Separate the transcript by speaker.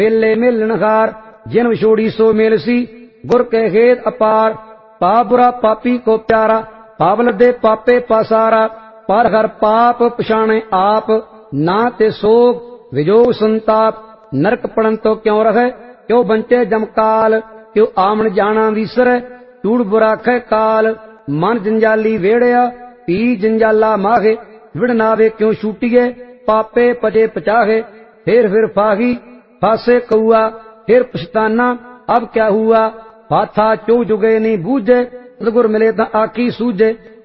Speaker 1: मेले मिलनहार जिन विछोड़ी सो मेलसी गुर के खेत अपार पाप बुरा पापी को प्यारा पाप लदे पापे पासारा पर हर पाप पछाणे आप ना ते सोग विजोग संताप नरक पड़न तो क्यों रहे क्यों बंचे जमकाल क्यों आमन जाना विसर टूड़ बुरा खे काल मन जंजाली वेड़या पी जंजाला माहे विड़नावे क्यों छूटिए पापे पजे पचाहे फिर फाही फासे कौआ फिर पछताना अब क्या हुआ फाथा चो जुगे नहीं बूझे सतगुर मिले ता आखी सूझे